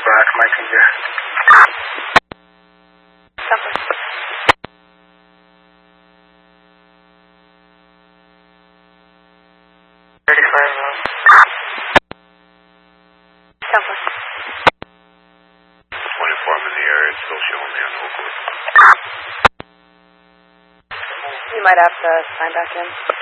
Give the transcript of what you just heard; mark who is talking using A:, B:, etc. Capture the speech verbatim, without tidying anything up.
A: Black, Messenger.
B: Southwest.
A: thirty-five road.
B: Southwest.
C: twenty-four, I'm in the area. It's still showing me on Oakwood.
B: You might have to sign back in.